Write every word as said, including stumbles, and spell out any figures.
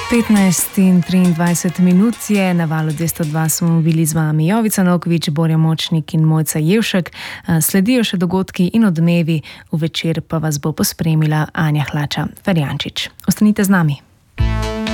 petnajst in triindvajset minut je, na valu dvesto dva smo bili z vami Jovica Novković, Borja Močnik in Mojca Jevšek. Sledijo še dogodki in odmevi, v večer pa vas bo pospremila Anja Hlača Ferjančič. Ostanite z nami.